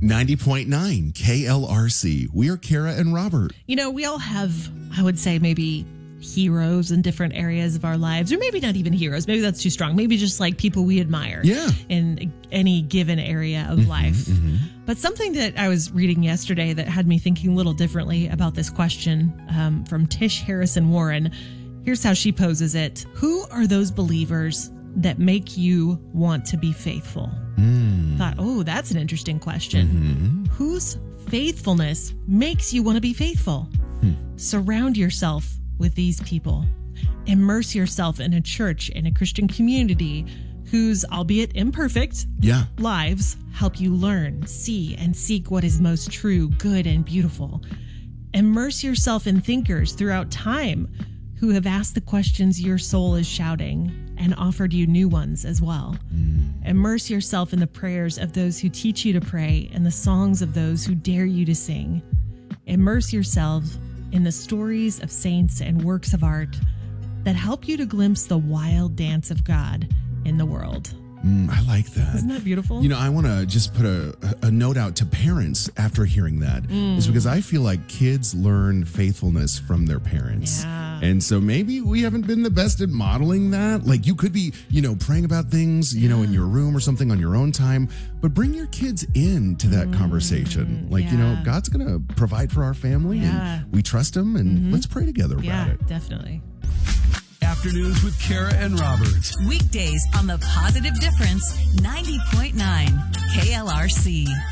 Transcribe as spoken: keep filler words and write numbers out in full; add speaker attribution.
Speaker 1: ninety point nine K L R C. We are Kara and Robert.
Speaker 2: You know, we all have, I would say, maybe heroes in different areas of our lives, or maybe not even heroes. Maybe that's too strong. Maybe just like people we admire
Speaker 1: Yeah.
Speaker 2: in any given area of
Speaker 1: Mm-hmm,
Speaker 2: life.
Speaker 1: mm-hmm.
Speaker 2: But something that I was reading yesterday that had me thinking a little differently about this question um, from Tish Harrison Warren. Here's how she poses it. Who are those believers that make you want to be faithful?
Speaker 1: Mm.
Speaker 2: Thought, oh, that's an interesting question.
Speaker 1: Mm-hmm.
Speaker 2: Whose faithfulness makes you want to be faithful?
Speaker 1: Hmm.
Speaker 2: Surround yourself with these people. Immerse yourself in a church, in a Christian community whose, albeit imperfect,
Speaker 1: Yeah.
Speaker 2: lives help you learn, see, and seek what is most true, good, and beautiful. Immerse yourself in thinkers throughout time who have asked the questions your soul is shouting and offered you new ones as well.
Speaker 1: Mm.
Speaker 2: Immerse yourself in the prayers of those who teach you to pray and the songs of those who dare you to sing. Immerse yourself in the stories of saints and works of art that help you to glimpse the wild dance of God in the world.
Speaker 1: Mm, I like that.
Speaker 2: Isn't that beautiful?
Speaker 1: You know, I want to just put a, a note out to parents after hearing that.
Speaker 2: Mm.
Speaker 1: Is because I feel like kids learn faithfulness from their parents.
Speaker 2: Yeah.
Speaker 1: And so maybe we haven't been the best at modeling that. Like you could be, you know, praying about things, you know, in your room or something on your own time, but bring your kids into that
Speaker 2: Mm,
Speaker 1: conversation. Like, you know,
Speaker 2: yeah.
Speaker 1: God's going to provide for our family
Speaker 2: Yeah.
Speaker 1: and we trust him and
Speaker 2: Mhm.
Speaker 1: let's pray together
Speaker 2: yeah,
Speaker 1: about it.
Speaker 2: definitely.
Speaker 3: Afternoons with Kara and Robert.
Speaker 4: Weekdays on The Positive Difference, ninety point nine K L R C.